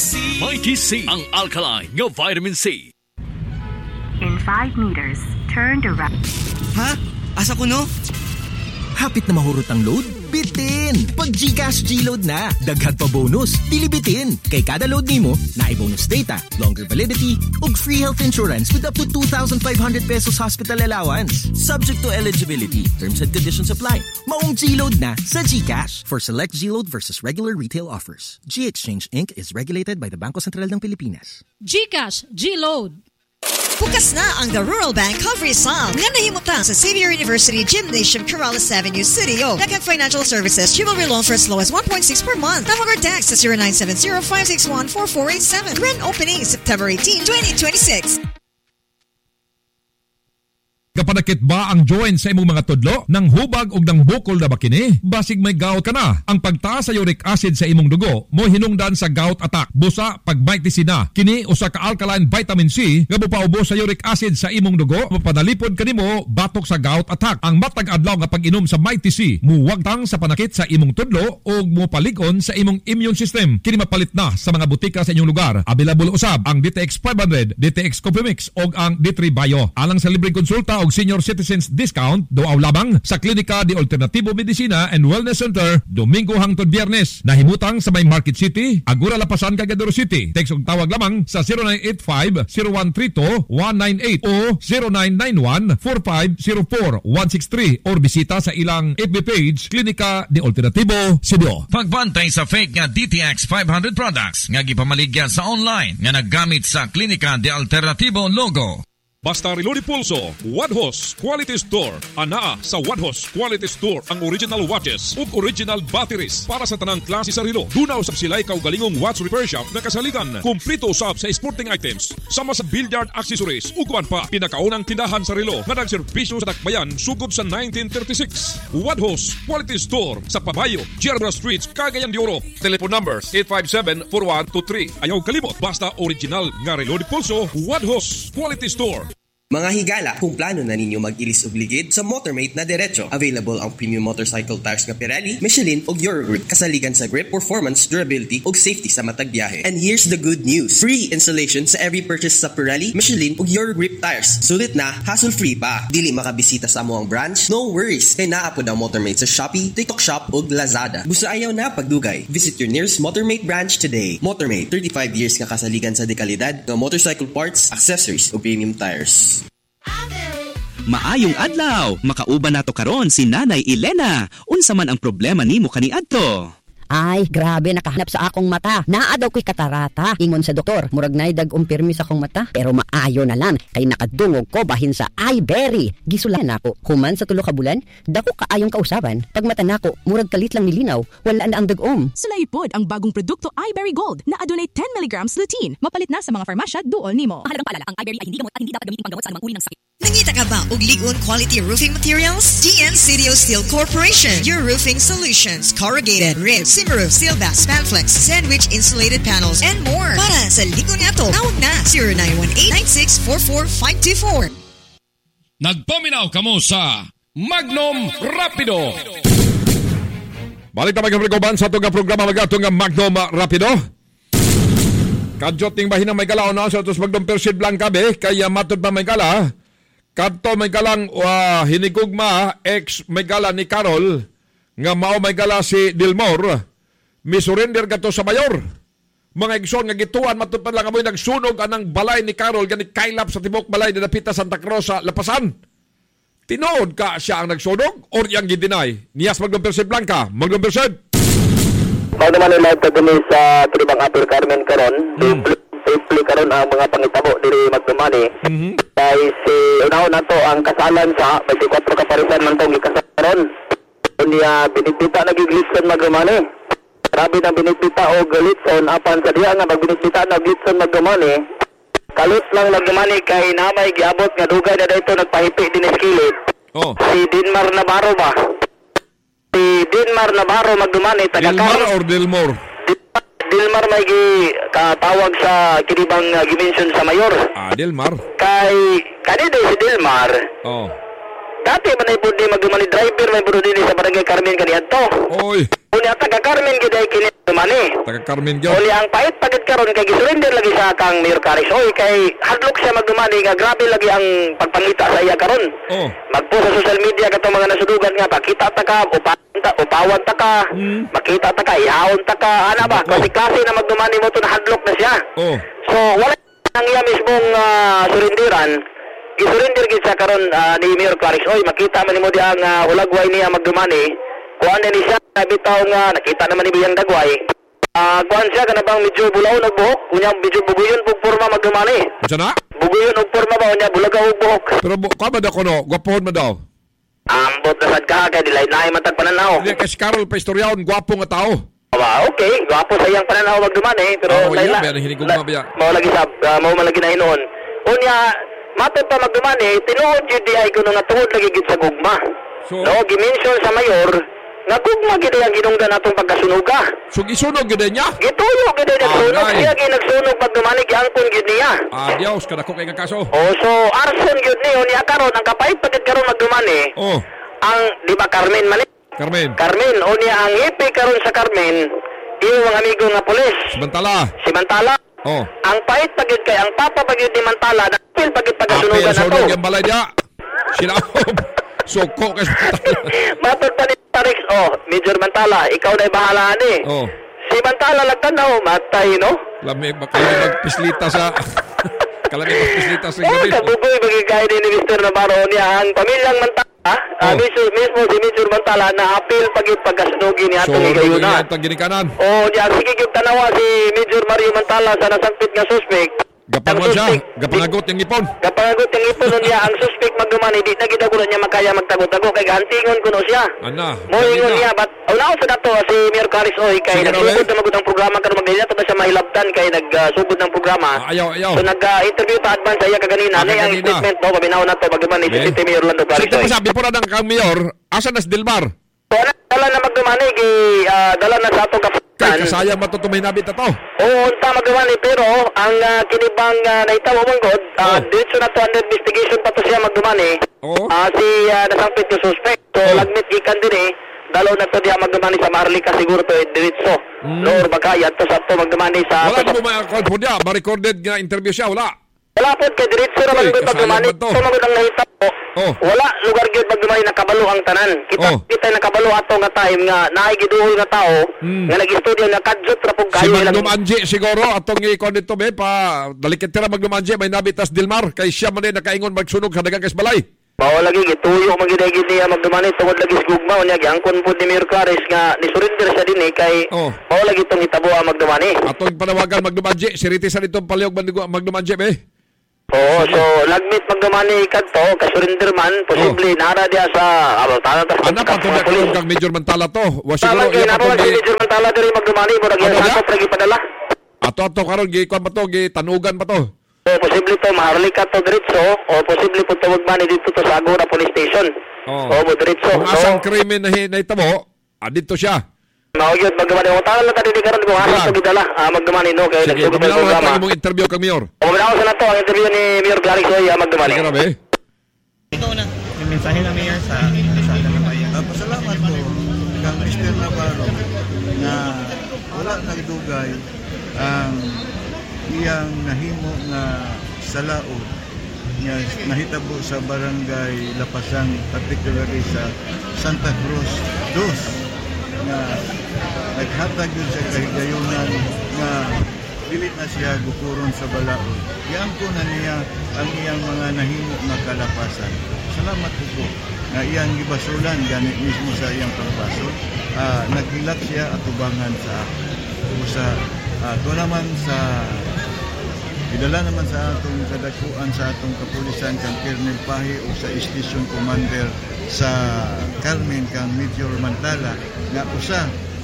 Mighty C, ang alkaline nga vitamin C. In 5 meters, turn to right. Ha? Asa ko no? Hapit na mahurot ang load? Bitin! Pag GCash G-Load na, daghan pa bonus, dili bitin. Kay kada load nimo, na-bonus data, longer validity, ug free health insurance with up to 2,500 pesos hospital allowance. Subject to eligibility. Terms and conditions apply. Maong G-Load na sa GCash. For select G-Load versus regular retail offers. G-Exchange Inc. is regulated by the Bangko Sentral ng Pilipinas. GCash G-Load. Bukas na ang The Rural Bank Covery Sum nga nahimutang sa Xavier University Gymnasium, Corrales Avenue, City. Daghang financial services, chivalry loan for as low as 1.6 per month. Tawag or text sa 0970-561-4487. Grand opening September 18, 2026. Kapanakit ba ang joint sa imong mga tudlo? Nang hubag og nang bukol na ba kini? Basig may gout ka na. Ang pagtaas sa uric acid sa imong dugo mo hinungdan sa gout attack. Busa pag na kini usa ka alkaline vitamin C nga mopaubos sa uric acid sa imong dugo, mapanalipod kanimo batok sa gout attack. Ang matag adlaw nga pag-inom sa Mighty C muwagtang sa panakit sa imong tudlo ug mopalig-on sa imong immune system. Kini mapalit na sa mga butika sa inyong lugar. Available usab ang DTX 500, DTX Copimix ug ang D3 Bio. Alang sa libreng konsulta og senior citizens discount doaw labang sa Klinika de Alternativo Medicina and Wellness Center Domingo hangtod Biyernes. Nahimutang sa may Market City, Agura Lapasan, Cagayan City. Text ug tawag lamang sa 0985-0132-198 o 0991-4504-163 or bisita sa ilang FB page Klinika de Alternativo Cebu. Pagbantay sa fake nga DTX 500 products nga gipamaligya sa online nga naggamit sa Klinika de Alternativo logo. Basta Reloaded Pulso, Wadhos Quality Store. Anaa sa Wadhos Quality Store ang original watches ug original batteries para sa tanang klase sa relo. Dunaw sa silay kaugalingong watch repair shop na kasaligan. Kumplito usab sa sporting items, sama sa billiard accessories ug kuan pa. Pinakaunang tindahan sa relo nga nagserbisyo sa Dakbayan sugod sa 1936. Wadhos Quality Store sa Pabayo, Gerber Street, Cagayan de Oro. Telephone number 857-4123. Ayaw kalimot, basta original nga Reloaded Pulso, Wadhos Quality Store. Mga higala, kung plano na ninyo mag-ilis og ligid sa Motormate na diretso, available ang premium motorcycle tires nga Pirelli, Michelin ug Eurogrip, kasaligan sa grip, performance, durability ug safety sa matag biyahe. And here's the good news. Free installation sa every purchase sa Pirelli, Michelin ug Eurogrip tires. Sulit na, hassle-free pa. Dili makabisita sa amoang branch? No worries. Kay naa po daw Motormate sa Shopee, TikTok Shop ug Lazada. Busa ayaw na pagdugay. Visit your nearest Motormate branch today. Motormate, 35 years nga kasaligan sa dekalidad ng motorcycle parts, accessories ug premium tires. Maayong adlaw, makauban nato karon si Nanay Elena. Unsa man ang problema nimo kaniadto? Ay, grabe, nakahanap sa akong mata. Naa daw ko'y katarata. Ingon sa doktor, murag nay dag-umpirmi sa akong mata. Pero maayo na lang, kay nakadungog ko bahin sa iBerry. Gisulan ako. Human sa tulo ka bulan, dako kaayong kausaban. Pag mata nako, murag kalit lang nilinaw, wala na ang dag-om. Sulaypod ang bagong produkto iBerry Gold na adunay 10 mg lutein. Mapalit na sa mga farmasya duol nimo. Mahalagang paalala, ang iBerry ay hindi gamot at hindi dapat gamitin panggamot sa anumang uri ng sakit. Nangita ka ba og ligon quality roofing materials? DN Cidio Steel Corporation, your roofing solutions, corrugated, ribs, Cimaroof, Sealback, Spanflex, sandwich insulated panels, and more. Para sa ligon nato, tawag na 0918-9644524. Nagpaminaw kamo sa Magnum Rapido. Balik na magkaprikoban sa itong programa magatong Magnum Rapido. Kadjot ting bahinang may kalaon na sa itos Magnum Persid Blanca be, kaya matod pa may kala. Kadto may kalang hinigugma ex may kala ni Carol nga mao may kala si Dilmore. Misurrender gato sa mayor. Mga igsoon nga gituan matod pa lang amoy nagsunog anang balay ni Carol ganit kailap sa tibok balay ni Dapita Santa Rosa Lapasan. Tinood ka siya ang nagsunog or yang gidinay? Niyas Magnum Persid Blanca, Magnum Persid. Mao naman ay magtaguni sa Tribang Upper Carmen karon. Simple karon ang mga pangitabo diri magdumani. Kay si unahon nato ang kasalan sa 24 ka parisan man tong gikasaron. Unya binitita nagiglitson magdumani. Grabe na binitita og glitson apan sa diha nga magbinitita na glitson magdumani. Kalut lang nagdumani kay namay giabot nga dugay na dayto nagpahipi din skillet. Si Dinmar Navarro ba? Si Dinmar Navarro magdumani taga Dilmar or Dilmore? Dilmar may katawag sa kinibang gimension sa mayor. Dilmar. Kay kanino si Dilmar? Dati man ay pwede magdumani driver, may pwede din sa barangay Carmen kaniadto. Oy. Unya taga Carmen gid ay kini dumani. Taga Carmen gyud. Unya ang pait pagid karon kay gisurrender lagi sa kang Mayor Caris. Oy kay hadlok siya magdumani nga grabe lagi ang pagpangita sa iya karon. Oh. Magpost sa social media katong mga nasudugan nga pakita ta ka upawan ta ka, makita ta ka, ihawon ta ka, ana ba? Kasi na magdumani mo to na hadlok na siya. Oh. So wala ang iya mismong surindiran. Gisurrender gid sa karon ni Mayor Caris. Oy makita man nimo di ang hulagway niya magdumani. Kuan ni siya bitaw nga nakita naman ni biyang dagway. Kuan siya kana bang medyo bulaw og buhok, unya medyo buguyon og porma magdumani. Unsa na? Buguyon og porma ba unya bulagaw og buhok. Pero ka ba ko no, gwapohon mo daw. Ambot na sad ka kay dilay naay matag pananaw. Di kay Carol pa istoryaon, gwapo nga tao. Okay, gwapo sa iyang pananaw magdumani pero layla. Mao lagi na hinuon. Unya matod pa magdumani, tinuod yun di ay kuno nga tungod lagi gid sa gugma. So, no, gimension sa mayor, nga gugma gid ang ginungdan natong pagkasunuga. So gisunog gid niya? Gituyo gid niya sunog, siya gid nagsunog magdumani giangkon gid niya. Adios kada ko kay kaso. Oh, so arson gid niya karon ang kapait pagid karon magdumani. Oh. Ang di ba Carmen man? Carmen, o niya ang ipi karon sa Carmen, iyong mga amigo nga pulis. Simantala. Oh. Ang pait pagid kay ang papa pagid ni Mantala, dapil pagid pagasunugan nato. Apil yung balay niya. Sinaob. Suko kay Mantala. Matod pa ni Tarix, Major Mantala, ikaw na bahala ni. Oh. Si Mantala lagtanaw, matay, no? Lami magpislita sa magpislita sa gabi. Kabugoy magigay ni Mr. Navarro niya ang pamilyang Mantala. Mismo si Major Mantala na apil pagid pagkasunugin niya atong igayuna. So, ginikanan. Diya sige gyud tanawa si Major Mario Mantala sa nasangpit nga suspect. Gapangon siya, gapangagot yung ipon. Gapangagot yung ipon niya ang suspect magdumani, di na gidagulan niya makaya magtago-tago kay gantingon kuno siya. Ana. Moingon niya but unaw sa dato si Mayor Caris Oy kay nagsugod na magud ang programa karon magdila to siya mahilabtan kay nagsugod ng programa. Ayaw. So nag-interview pa advance sa iya kaganina. Ano ang statement mo paminaw na to magdumani si City Mayor Orlando Caris Oy. Sige sabi po na ng kang Mayor, asa nas Dilmar? Dala na magdumani dala na sa atong kay kasayang matutumay nabit na to. Oo, unta magdumani pero ang kinibang naitawo mong god, dito na to under investigation pa to siya magdumani. Si nasangpit yung suspect. So lagmit gikan din dalaw na to diya magdumani sa Marlica siguro to diretso. Lord Bagayat to sa to magdumani sa wala mo ma-record niya, ma-recorded nga interview siya, wala. Wala po kay diretso na magdumani. Tumagod ang nahitabo. Wala lugar gyud magdumani nakabalo ang tanan. Kita nakabalo ato nga time nga naay giduol nga tao nga nag-studio nga kadjot ra pug kayo si Magdumanje siguro atong ikon dito be pa dalikit tira Magdumanje may nabitas Dilmar kay siya man nakaingon magsunog sa dagang kasbalay. Bawa lagi gituyo magidagid niya magdumani tungod lagi sa gugma unya giangkon pud ni Mayor Caris nga ni surrender sa dinhi kay bawa lagi tong hitabo ang magdumani. Atong panawagan Magdumanje siriti sa ditong palihog Magdumanje be. Oo, so lagmit magdumani kadto kasurrender man posible nara dia sa tanan ta. Ana pa to kang Major Mantala to. Wa siguro iya pa to Major Mantala diri magdumani mo ra sa ato padala. Ato karon gi kon pa to gi tanugan pa to. Posible to Maharlika to diretso o posible po tawag man dito to sa Agora Police Station. Mo diretso. Kung asang krimen na hitabo, dito siya. Maugyod magdumani o tanan ta dili karon kung asa to gidala magdumani no kay nagsugod ang programa. Sige, interview kang Mayor. Uminaw sa nato ang interview ni Mayor Caris Oy magdumani. Sige rabe. Ikaw na. Yung mensahe na Mayor sa Dalabayan. Pasalamat po kang Mr. Navarro na wala nagdugay ang iyang nahimo nga salaod nga nahitabo sa barangay Lapasang, particularly sa Santa Cruz 2 nga naghatag yun sa kahigayunan nga dili na siya gupuron sa balaod. Iangko na niya ang iyang mga nahimo nga kalapasan. Salamat po na iyang gibasulan ganit mismo sa iyang pagbasol. Naghilak siya at tubangan sa naman sa idala naman sa atong kadakuan sa atong kapulisan kang Colonel Pahi o sa Station Commander sa Carmen kang Major Mantala nga usa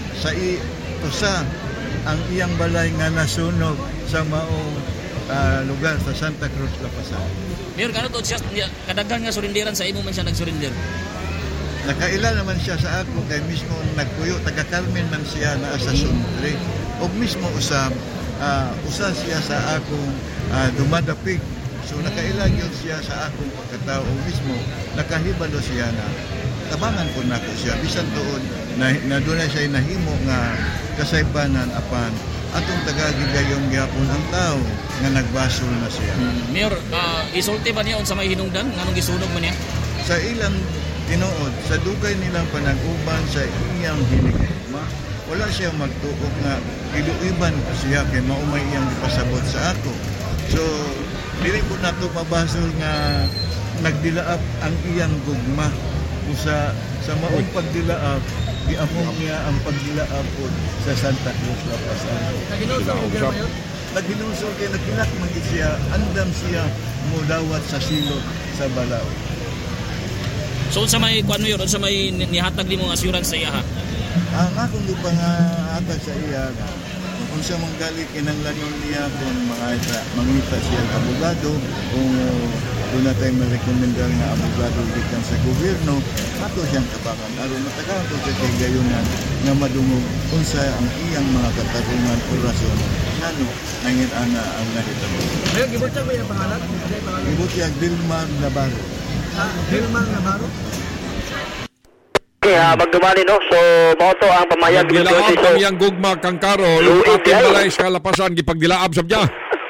ang iyang balay nga nasunog sa maong lugar sa Santa Cruz, Lapasang. Mayor, kano to siya kadaghan nga surinderan sa imo man siya nagsurrender? Nakaila naman siya sa ako kay mismo nagpuyo taga Carmen man siya na sa Sundre og mismo usa siya sa akong dumadapig So nakailag yun siya sa akong pagkatao mismo, nakahibalo siya na tabangan ko na ko siya. Bisan doon, na doon na siya nahimo nga kasaybanan apan atong tagagigayon gyapon ang tao nga nagbasol na siya. Mayor, isulti ba niya sa may hinungdan? Nganong gisunog man niya? Sa ilang tinuod, sa dugay nilang panag-uban sa iyang hinigma, wala siya magtuok nga iluiban ko siya kay maumay iyang ipasabot sa ako. So, dili po nato mabasol nga nagdilaap ang iyang gugma. Usa sa maong pagdilaap, giamong niya ang pagdilaap po sa Santa Cruz La Paz. Naghinusol kay nagkinakman siya, andam siya mudawat sa silot sa balaw. So sa may kuan Mayor, sa may nihatag nimo nga assurance sa iya ha? Ang akong gipangahatag sa iya, kung sa manggali kinanglanon niya kung mangita siya ang abogado, kung doon na tayo marekomendar nga abogado gikan sa gobyerno, ato siyang tabangan. Aron matakaw ko sa kay gayunan nga madungog unsa ang iyang mga katarungan o rason nano nangin ana ang nahitabo. Mayor, gibutya ba yung pangalan? Gibutya Vilmar Navarro. Vilmar Navarro? Okay, magdumani no. So, mao to ang pamayag ni Dilaab ang iyang gugma kang Karol, ating balay sa kalapasan gipagdilaab sabya.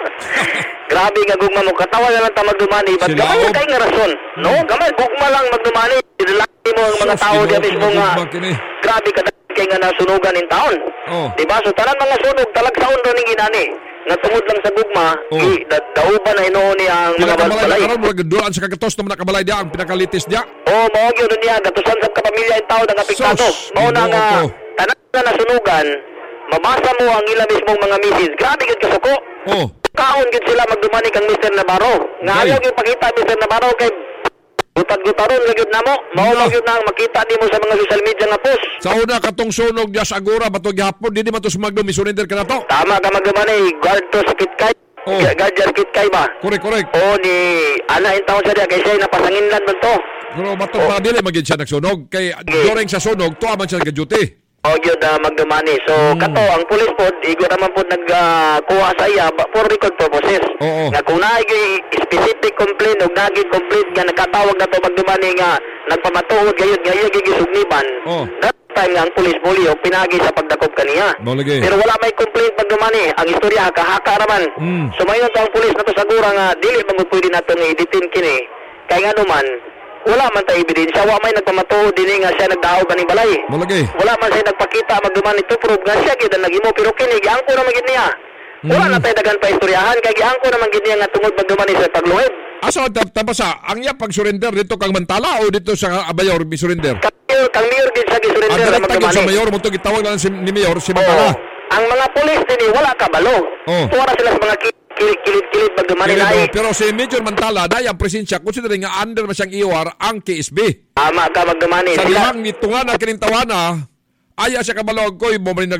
Grabe nga gugma mo, katawa na lang ta magdumani. Ba't gamay na kayo nga rason? No? Gamay, gugma lang magdumani. Dilaki mo ang mga tao diya mismo nga. Grabe ka kay nga nasunugan in taon. Diba? So, tanan mga sunog, talagsaon rin ng ginani. Natungod lang sa gugma, dauban na hinoon niya ang mga balay. Karon mo dulaan sa kagatos na nakabalay dia ang pinakalitis dia. Mao gyud niya gatusan sa kapamilya in taon ang apektado. Mao na nga tanan na nasunugan, mabasa mo ang ila mismong mga misis. Grabe gid kasuko. Kaon gid sila magdumani kang Mr. Navarro. Nga ayaw gyud pakita Mr. Navarro kay gutad-gutaron gyud namo. Mao gyud nang makita nimo sa mga social media nga post. Sa una katong sunog dia sa Agora bato gihapon dili man to sumagdo misurrender ka nato. Tama ka magdumani guard to sa Kitkay. Guardian Kitkay ba? Correct. Ni ana in taon sa dia kay siya napasanginlan man to. Pero bato pa dili magid siya nagsunog kay during sa sunog tuwa man siya ga-duty. Gyud magdumani. So kato ang pulis pod igo naman pod nagkuha sa iya for record purposes. Nga kung naay specific complaint o naging complaint nga nagkatawag na to magdumani nga nagpamatuod gayud gisugniban. That time nga ang pulis bolyo pinagi sa pagdakop kaniya. Pero wala may complaint magdumani. Ang istorya haka raman. So mayon to ang pulis nato sagura nga dili man pwede nato nga i-detain kini. Kay nga naman wala man tayo ebidensya, wala may nagpamatuod din nga siya nagdaog kaning balay. Wala man siya nagpakita magduman ito proof nga siya gid nagimo pero kini giangko na magid niya. Wala na tayo dagan pa istoryahan kay giangko na magid niya nga tungod magduman sa pagluhid. Asa tapasa ang iya pag-surrender dito kang Mantala o dito sa Abayor surrender? Kang mayor gid sa gi-surrender magduman. Sa mayor mo to gitawag lang ni mayor si Mantala. Ang mga pulis din wala kabalo. Tuwa sila sa mga kilid magdumani na pero si Major Mantala dahil ang presensya considering nga under na siyang IOR ang KSB. Tama ka magdumani. Sa limang nitungan na kinintawana aya siya kabalog ko mo